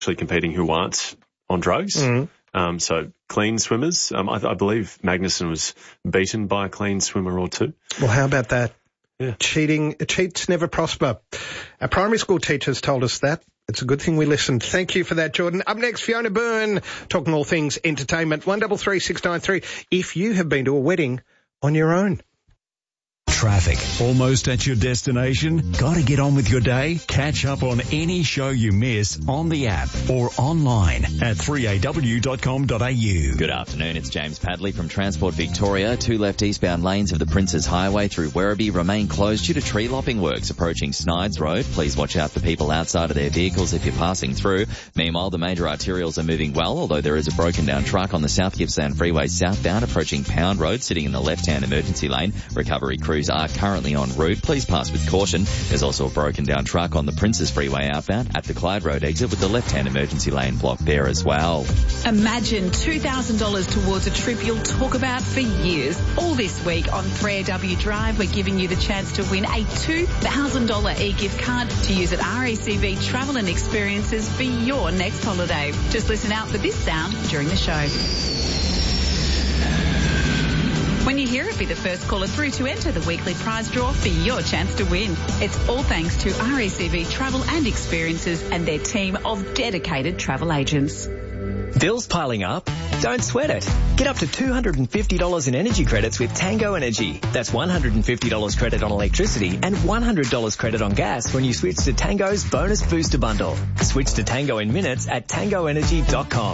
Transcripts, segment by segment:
actually competing who aren't on drugs. Mm-hmm. So clean swimmers. I believe Magnussen was beaten by a clean swimmer or two. Well, how about that? Yeah. Cheats never prosper. Our primary school teachers told us that. It's a good thing we listened. Thank you for that, Jordan. Up next, Fiona Byrne, talking all things entertainment. 133693. If you have been to a wedding on your own. Traffic. Almost at your destination? Got to get on with your day? Catch up on any show you miss on the app or online at 3aw.com.au. Good afternoon, it's James Padley from Transport Victoria. Two left eastbound lanes of the Princes Highway through Werribee remain closed due to tree lopping works approaching Snides Road. Please watch out for people outside of their vehicles if you're passing through. Meanwhile, the major arterials are moving well, although there is a broken down truck on the South Gippsland Freeway southbound approaching Pound Road, sitting in the left-hand emergency lane. Recovery crews are currently en route. Please pass with caution. There's also a broken down truck on the Princes Freeway outbound at the Clyde Road exit with the left-hand emergency lane blocked there as well. Imagine $2,000 towards a trip you'll talk about for years. All this week on 3AW Drive, we're giving you the chance to win a $2,000 e-gift card to use at RACV Travel and Experiences for your next holiday. Just listen out for this sound during the show. When you hear it, be the first caller through to enter the weekly prize draw for your chance to win. It's all thanks to RACV Travel and Experiences and their team of dedicated travel agents. Bills piling up? Don't sweat it. Get up to $250 in energy credits with Tango Energy. That's $150 credit on electricity and $100 credit on gas when you switch to Tango's Bonus Booster Bundle. Switch to Tango in minutes at tangoenergy.com.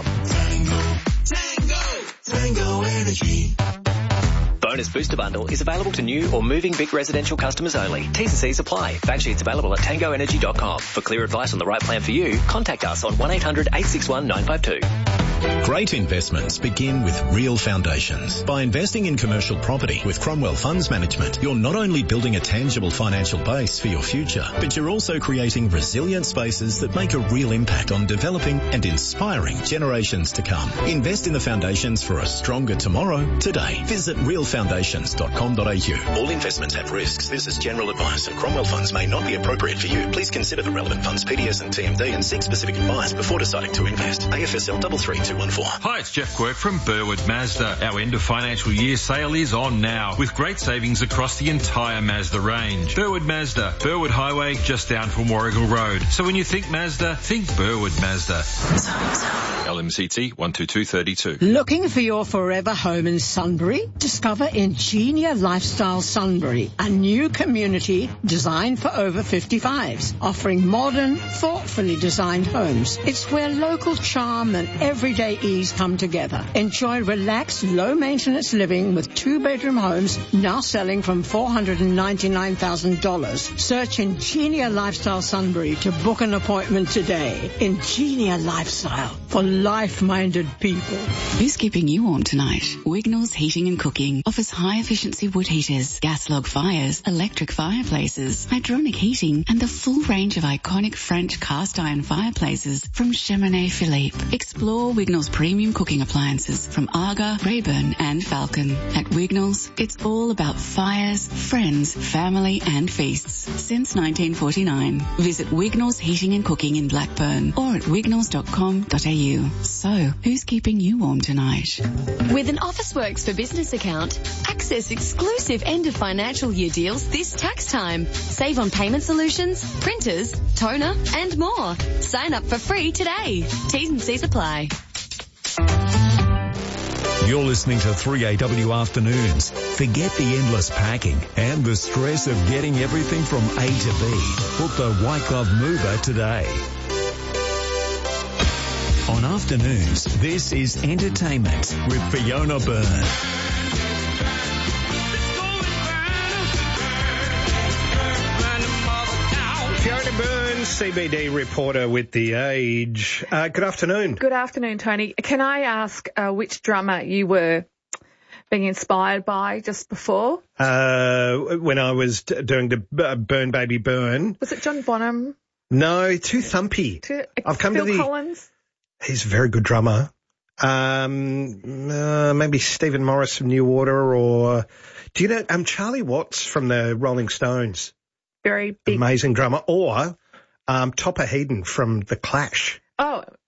Tango Energy. Bonus Booster Bundle is available to new or moving Vic residential customers only. T's and C's apply. Fact sheets available at tangoenergy.com. For clear advice on the right plan for you, contact us on 1-800-861-952. Great investments begin with real foundations. By investing in commercial property with Cromwell Funds Management, you're not only building a tangible financial base for your future, but you're also creating resilient spaces that make a real impact on developing and inspiring generations to come. Invest in the foundations for a stronger tomorrow today. Visit realfoundations.com.au. All investments have risks. This is general advice, and Cromwell Funds may not be appropriate for you. Please consider the relevant funds, PDS and TMD, and seek specific advice before deciding to invest. AFSL 33214. Hi, it's Jeff Quirk from Burwood Mazda. Our end of financial year sale is on now with great savings across the entire Mazda range. Burwood Mazda, Burwood Highway, just down from Warrigal Road. So when you think Mazda, think Burwood Mazda. LMCT 12232. Looking for your forever home in Sunbury? Discover Ingenia Lifestyle Sunbury, a new community designed for over 55s, offering modern, thoughtfully designed homes. It's where local charm and everyday ease come together. Enjoy relaxed, low-maintenance living with two-bedroom homes now selling from $499,000. Search Ingenia Lifestyle Sunbury to book an appointment today. Ingenia Lifestyle for life-minded people. Who's keeping you warm tonight? Wignall's Heating and Cooking offers high-efficiency wood heaters, gas log fires, electric fireplaces, hydronic heating, and the full range of iconic French cast iron fireplaces from Cheminée Philippe. Explore Wignall's premium cooking appliances from Aga, Rayburn and Falcon. At Wignall's, it's all about fires, friends, family and feasts. Since 1949. Visit Wignall's Heating and Cooking in Blackburn or at wignalls.com.au. So, who's keeping you warm tonight? With an Officeworks for Business account, access exclusive end of financial year deals this tax time. Save on payment solutions, printers, toner and more. Sign up for free today. T's and C's apply. You're listening to 3AW Afternoons. Forget the endless packing and the stress of getting everything from A to B. Book the White Glove Mover today. On Afternoons, this is Entertainment with Fiona Byrne. Fiona Byrne, CBD reporter with The Age. Good afternoon. Good afternoon, Tony. Can I ask which drummer you were being inspired by just before? When I was doing the Burn Baby Burn. Was it John Bonham? No, too thumpy. I've come Phil to the... Collins? He's a very good drummer. Maybe Stephen Morris from New Order, or... Do you know Charlie Watts from the Rolling Stones? Very big. Amazing drummer. Or Topper Headon from The Clash. Oh,